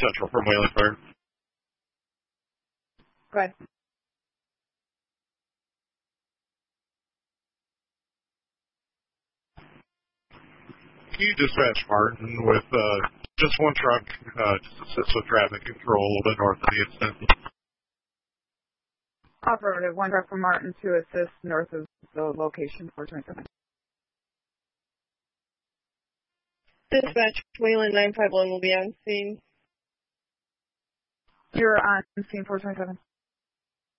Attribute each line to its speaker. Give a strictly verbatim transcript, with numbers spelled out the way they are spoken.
Speaker 1: Central from Wayland Fire.
Speaker 2: Go ahead.
Speaker 1: Can you dispatch Martin with uh, just one truck uh, to assist with traffic control a little bit north of the incident?
Speaker 2: Operative, one truck from Martin to assist north of the location four twenty-seven.
Speaker 3: Dispatch, Wayland nine five one will be on scene.
Speaker 2: You're on scene four twenty-seven.